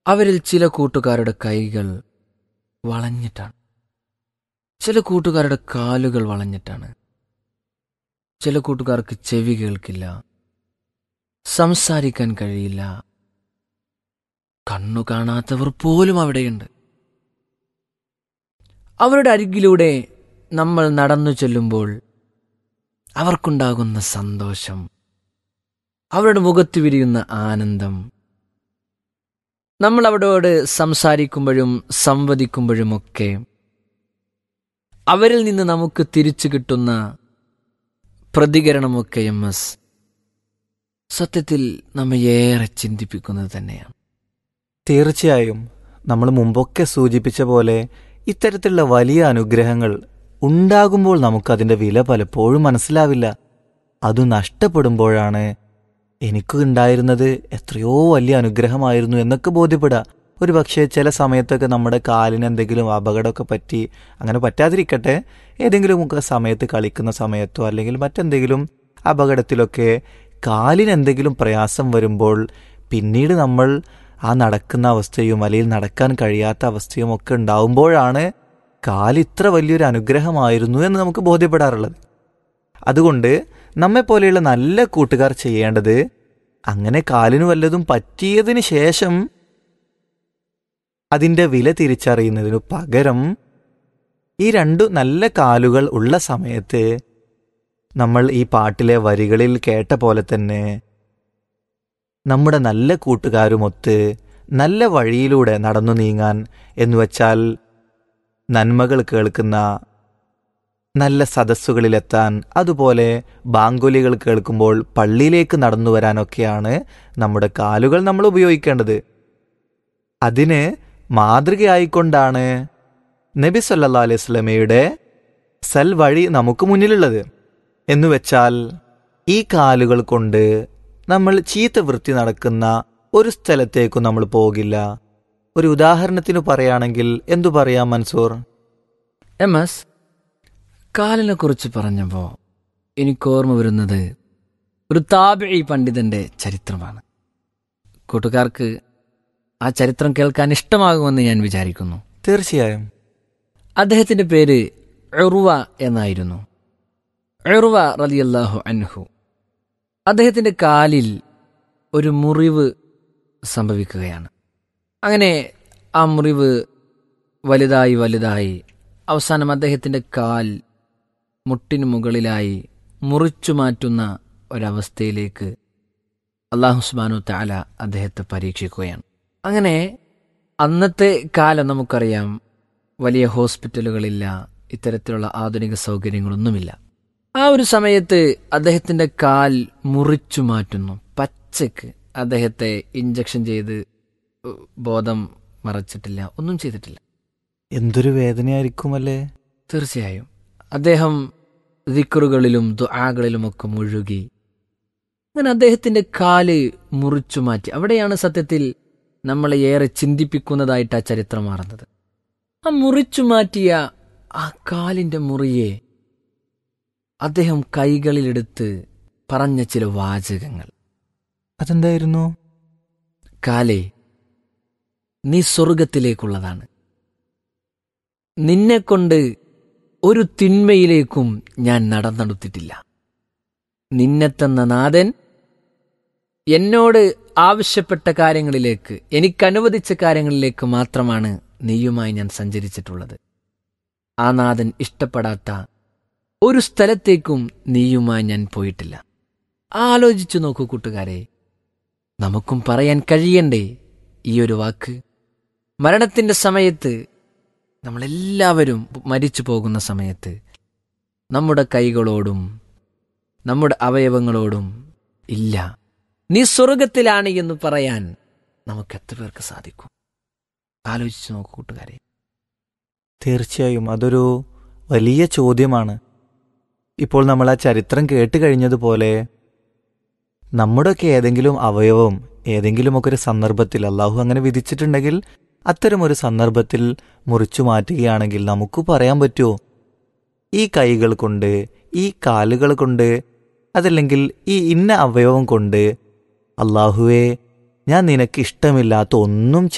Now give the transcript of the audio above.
അവരിൽ ചില കൂട്ടുകാരുടെ കൈകൾ വളഞ്ഞിട്ടാണ്, ചില കൂട്ടുകാരുടെ കാലുകൾ വളഞ്ഞിട്ടാണ്, ചില കൂട്ടുകാർക്ക് ചെവി കേൾക്കില്ല, സംസാരിക്കാൻ കഴിയില്ല, കണ്ണു കാണാത്തവർ പോലും അവിടെയുണ്ട്. അവരുടെ അരികിലൂടെ നമ്മൾ നടന്നു ചെല്ലുമ്പോൾ അവർക്കുണ്ടാകുന്ന സന്തോഷം, അവരുടെ മുഖത്ത് വിരിയുന്ന ആനന്ദം, നമ്മൾ അവരോട് സംസാരിക്കുമ്പോഴും സംവദിക്കുമ്പോഴുമൊക്കെ അവരിൽ നിന്ന് നമുക്ക് തിരിച്ചു കിട്ടുന്ന പ്രതികരണമൊക്കെ സത്യത്തിൽ നമ്മെ ഏറെ ചിന്തിപ്പിക്കുന്നത് തന്നെയാണ്. തീർച്ചയായും നമ്മൾ മുമ്പൊക്കെ സൂചിപ്പിച്ച പോലെ ഇത്തരത്തിലുള്ള വലിയ അനുഗ്രഹങ്ങൾ ഉണ്ടാകുമ്പോൾ നമുക്കതിൻ്റെ വില പലപ്പോഴും മനസ്സിലാവില്ല. അത് നഷ്ടപ്പെടുമ്പോഴാണ് എനിക്ക് ഉണ്ടായിരുന്നത് എത്രയോ വലിയ അനുഗ്രഹമായിരുന്നു എന്നൊക്കെ ബോധ്യപ്പെടുക. ഒരു പക്ഷേ ചില സമയത്തൊക്കെ നമ്മുടെ കാലിന് എന്തെങ്കിലും അപകടമൊക്കെ പറ്റി, അങ്ങനെ പറ്റാതിരിക്കട്ടെ, ഏതെങ്കിലുമൊക്കെ സമയത്ത് കളിക്കുന്ന സമയത്തോ അല്ലെങ്കിൽ മറ്റെന്തെങ്കിലും അപകടത്തിലൊക്കെ കാലിന് എന്തെങ്കിലും പ്രയാസം വരുമ്പോൾ പിന്നീട് നമ്മൾ ആ നടക്കുന്ന അവസ്ഥയും അല്ലെങ്കിൽ നടക്കാൻ കഴിയാത്ത അവസ്ഥയും ഒക്കെ ഉണ്ടാവുമ്പോഴാണ് കാലിത്ര വലിയൊരു അനുഗ്രഹമായിരുന്നു എന്ന് നമുക്ക് ബോധ്യപ്പെടാറുള്ളത്. അതുകൊണ്ട് നമ്മെപ്പോലെയുള്ള നല്ല കൂട്ടുകാർ ചെയ്യേണ്ടത് അങ്ങനെ കാലിന് വല്ലതും പറ്റിയതിന് ശേഷം അതിൻ്റെ വില തിരിച്ചറിയുന്നതിനു പകരം ഈ രണ്ടു നല്ല കാലുകൾ ഉള്ള സമയത്ത് നമ്മൾ ഈ പാട്ടിലെ വരികളിൽ കേട്ട പോലെ തന്നെ നമ്മുടെ നല്ല കൂട്ടുകാരുമൊത്ത് നല്ല വഴിയിലൂടെ നടന്നു നീങ്ങാൻ, എന്നുവച്ചാൽ നന്മകൾ കേൾക്കുന്ന നല്ല സദസ്സുകളിലെത്താൻ, അതുപോലെ ബാങ്കുലികൾ കേൾക്കുമ്പോൾ പള്ളിയിലേക്ക് നടന്നു വരാനൊക്കെയാണ് നമ്മുടെ കാലുകൾ നമ്മൾ ഉപയോഗിക്കേണ്ടത്. അതിന് മാതൃകയായിക്കൊണ്ടാണ് നബി സല്ലല്ലാഹു അലൈഹി വസല്ലമയുടെ സൽ വഴി നമുക്ക് മുന്നിലുള്ളത്. എന്നുവെച്ചാൽ ഈ കാലുകൾ കൊണ്ട് നമ്മൾ ചീത്ത വൃത്തി നടക്കുന്ന ഒരു സ്ഥലത്തേക്കും നമ്മൾ പോകില്ല. ഒരു ഉദാഹരണത്തിന് പറയുകയാണെങ്കിൽ എന്തു പറയാം മൻസൂർ? കാലിനെ കുറിച്ച് പറഞ്ഞപ്പോൾ എനിക്ക് ഓർമ്മ വരുന്നത് ഒരു താബിഈ പണ്ഡിതന്റെ ചരിത്രമാണ്. കൂട്ടുകാർക്ക് ആ ചരിത്രം കേൾക്കാൻ ഇഷ്ടമാകുമെന്ന് ഞാൻ വിചാരിക്കുന്നു. തീർച്ചയായും. അദ്ദേഹത്തിന്റെ പേര് ഉർവ എന്നായിരുന്നു. ഉർവ റളിയല്ലാഹു അൻഹു. അദ്ദേഹത്തിന്റെ കാലിൽ ഒരു മുറിവ് സംഭവിക്കുകയാണ്. അങ്ങനെ ആ മുറിവ് വലുതായി വലുതായി അവസാനം അദ്ദേഹത്തിന്റെ കാൽ മുട്ടിനു മുകളിലായി മുറിച്ചു മാറ്റുന്ന ഒരവസ്ഥയിലേക്ക് അല്ലാഹു സുബ്ഹാനഹു തആല അദ്ദേഹത്തെ പരീക്ഷിക്കുകയാണ്. അങ്ങനെ അന്നത്തെ കാലം നമുക്കറിയാം, വലിയ ഹോസ്പിറ്റലുകളില്ല, ഇത്തരത്തിലുള്ള ആധുനിക സൗകര്യങ്ങളൊന്നുമില്ല. ആ ഒരു സമയത്ത് അദ്ദേഹത്തിന്റെ കാൽ മുറിച്ചു മാറ്റുന്നു. പച്ചക്ക് അദ്ദേഹത്തെ ഇഞ്ചക്ഷൻ ചെയ്ത് ബോധം മറച്ചിട്ടില്ല, ഒന്നും ചെയ്തിട്ടില്ല. എന്തൊരു വേദനയായിരിക്കുമല്ലേ? തീർച്ചയായും. അദ്ദേഹം ദിക്റുകളിലും ദുആകളിലുമൊക്കെ മുഴുകി. അങ്ങനെ അദ്ദേഹത്തിന്റെ കാല് മുറിച്ചു മാറ്റി. അവിടെയാണ് സത്യത്തിൽ നമ്മളെ ഏറെ ചിന്തിപ്പിക്കുന്നതായിട്ട് ആ ചരിത്രം മാറുന്നത്. ആ മുറിച്ചു മാറ്റിയ ആ കാലിന്റെ മുറിയെ അദ്ദേഹം കൈകളിലെടുത്ത് പറഞ്ഞ ചില വാചകങ്ങൾ. അതെന്തായിരുന്നു? കാലേ, നീ സ്വർഗത്തിലേക്കുള്ളതാണ്. നിന്നെക്കൊണ്ട് ഒരു തിന്മയിലേക്കും ഞാൻ നടന്നെടുത്തിട്ടില്ല. നിന്നെ തന്ന നാഥൻ എന്നോട് ആവശ്യപ്പെട്ട കാര്യങ്ങളിലേക്ക്, എനിക്കനുവദിച്ച കാര്യങ്ങളിലേക്ക് മാത്രമാണ് നീയുമായി ഞാൻ സഞ്ചരിച്ചിട്ടുള്ളത്. ആ നാഥൻ ഇഷ്ടപ്പെടാത്ത ഒരു സ്ഥലത്തേക്കും നീയുമായി ഞാൻ പോയിട്ടില്ല. ആലോചിച്ചു നോക്കൂ കൂട്ടുകാരെ, നമുക്കും പറയാൻ കഴിയണ്ടേ ഈ ഒരു വാക്ക്? മരണത്തിന്റെ സമയത്ത്, നമ്മളെല്ലാവരും മരിച്ചു പോകുന്ന സമയത്ത് നമ്മുടെ കൈകളോടും നമ്മുടെ അവയവങ്ങളോടും ഇല്ല, നീ സ്വർഗത്തിലാണ് എന്ന് പറയാൻ നമുക്ക് എത്ര പേർക്ക് സാധിക്കും? ആലോചിച്ചു നോക്കൂ കൂട്ടുകാരെ. തീർച്ചയായും അതൊരു വലിയ ചോദ്യമാണ്. ഇപ്പോൾ നമ്മൾ ആ ചരിത്രം കേട്ട് കഴിഞ്ഞതുപോലെ നമ്മുടെയൊക്കെ ഏതെങ്കിലും അവയവം ഏതെങ്കിലുമൊക്കെ ഒരു സന്ദർഭത്തിൽ അള്ളാഹു അങ്ങനെ വിധിച്ചിട്ടുണ്ടെങ്കിൽ അത്തരമൊരു സന്ദർഭത്തിൽ മുറിച്ചു മാറ്റുകയാണെങ്കിൽ നമുക്ക് പറയാൻ പറ്റുമോ, ഈ കൈകൾ കൊണ്ട്, ഈ കാലുകൾ കൊണ്ട്, അതല്ലെങ്കിൽ ഈ ഇന്ന അവയവം കൊണ്ട് അള്ളാഹുവേ ഞാൻ നിനക്ക് ഇഷ്ടമില്ലാത്ത ഒന്നും